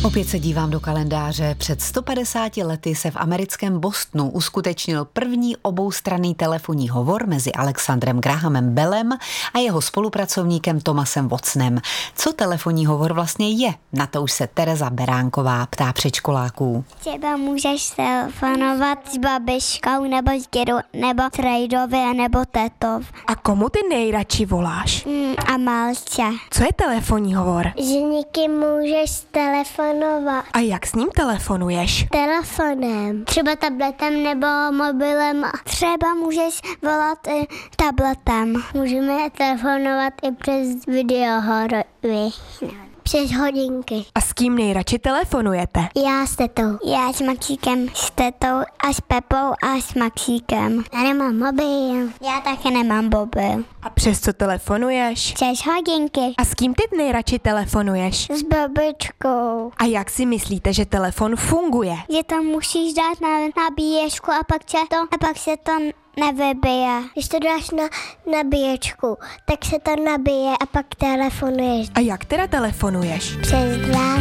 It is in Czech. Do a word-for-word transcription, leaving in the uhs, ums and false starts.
Opět se dívám do kalendáře. Před sto padesáti lety se v americkém Bostonu uskutečnil první oboustranný telefonní hovor mezi Alexandrem Grahamem Bellem a jeho spolupracovníkem Thomasem Watsonem. Co telefonní hovor vlastně je? Na to už se Tereza Beránková ptá předškoláků. Třeba můžeš telefonovat s babičkou nebo s dědou nebo s rejdovi nebo tetov. A komu ty nejradši voláš? Mm, a Malče. Co je telefonní hovor? Že někým můžeš telefonovat. A jak s ním telefonuješ? Telefonem. Třeba tabletem nebo mobilem. Třeba můžeš volat i tabletem. Můžeme telefonovat i přes videohory. Přes hodinky. A s kým nejradši telefonujete? Já s tetou. Já s Maxíkem, s tetou a s Pepou a s Maxíkem. Já nemám mobil. Já taky nemám mobil. A přes co telefonuješ? Přes hodinky. A s kým ty nejradši telefonuješ? S babičkou. A jak si myslíte, že telefon funguje? Že to musíš dát na nabíječku a pak se to, a pak se to nevybije. Když to dáš na nabíječku, tak se to nabije a pak telefonuješ. A jak teda telefonuješ? Přes dráty.